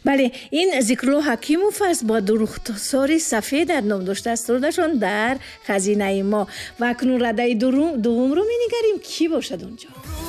бале, ин Зикрулло Ҳакимов аст бо дурухтосори сафед дар ном дошта астродашон дар хазинаи мо. Ва акнун раддаи дуввумро менигарим. Кӣ бошад онҷо?